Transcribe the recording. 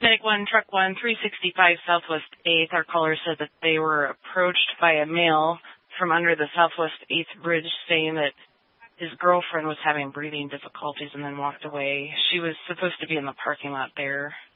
Medic 1, Truck 1, 365 Southwest 8th. Our caller said that they were approached by a male from under the Southwest 8th Bridge saying that his girlfriend was having breathing difficulties and then walked away. She was supposed to be in the parking lot there.